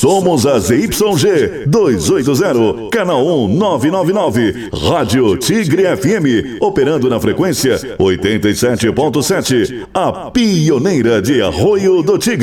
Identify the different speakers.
Speaker 1: Somos a ZYG 280, canal 1999, Rádio Tigre FM, operando na frequência 87.7, a pioneira de Arroio do Tigre.